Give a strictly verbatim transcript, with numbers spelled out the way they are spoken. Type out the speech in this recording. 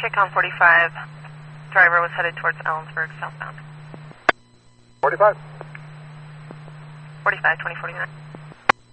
K-Com forty-five. Driver was headed towards Ellensburg southbound. forty-five. forty-five, twenty forty-nine.